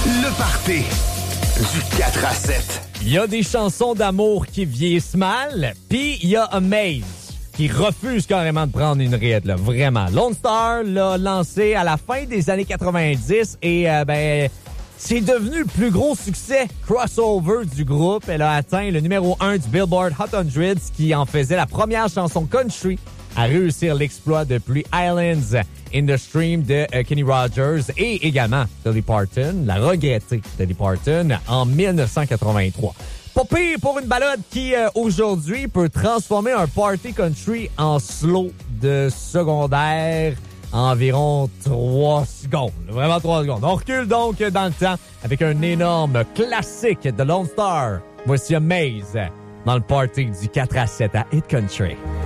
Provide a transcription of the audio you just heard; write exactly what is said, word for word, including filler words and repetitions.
Le party du quatre à sept. Il y a des chansons d'amour qui vieillissent mal, puis il y a Amaze qui refuse carrément de prendre une ride, là, vraiment. Lone Star l'a lancé à la fin des années quatre-vingt-dix et euh, ben c'est devenu le plus gros succès crossover du groupe. Elle a atteint le numéro un du Billboard Hot cent, ce qui en faisait la première chanson country à réussir l'exploit depuis Islands in the Stream de uh, Kenny Rogers et également Dolly Parton, la regrettée Dolly Parton, en dix-neuf cent quatre-vingt-trois. Pas pire pour une balade qui, euh, aujourd'hui, peut transformer un party country en slow de secondaire environ trois secondes. Vraiment trois secondes. On recule donc dans le temps avec un énorme classique de Lone Star. Voici Amaze dans le party du quatre à sept à Hit Country.